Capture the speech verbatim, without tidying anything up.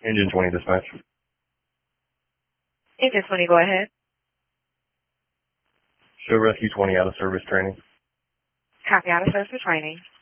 Engine twenty dispatch. Engine twenty, go ahead. Show rescue twenty out of service training. Copy, out of service for training.